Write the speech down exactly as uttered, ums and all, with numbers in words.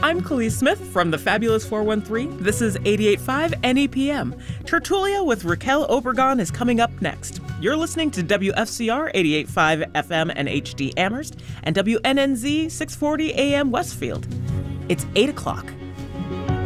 I'm Khalees Smith from the Fabulous four one three. This is eighty-eight point five N E P M. Tertulia with Raquel Obregon is coming up next. You're listening to W F C R eighty-eight point five F M and H D Amherst and W N N Z six forty A M Westfield. It's eight o'clock.